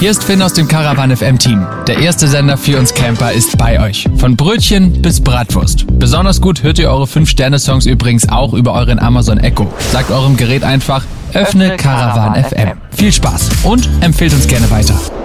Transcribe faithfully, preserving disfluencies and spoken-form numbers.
Hier ist Finn aus dem Caravan F M Team. Der erste Sender für uns Camper ist bei euch. Von Brötchen bis Bratwurst. Besonders gut hört ihr eure fünf Sterne Songs übrigens auch über euren Amazon Echo. Sagt eurem Gerät einfach, öffne, öffne Caravan, Caravan F M. F M. Viel Spaß und empfehlt uns gerne weiter.